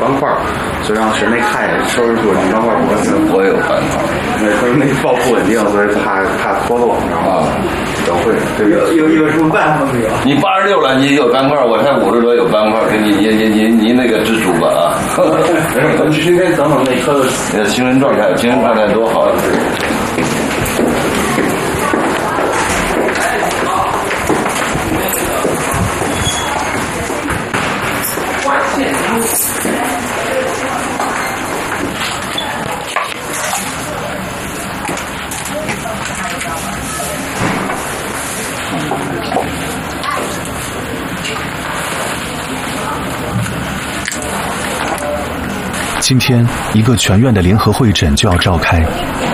斑块，所以让神内看收拾出你斑块脖子。 我有斑块， 那抱不稳定，所以怕脱落，然后都会。 有什么办法没有？ 你86了，你有斑块，我才50多有斑块，你那个知足吧啊！ 今天等等那颗的精神状态多好啊！ 今天一个全院的联合会诊就要召开，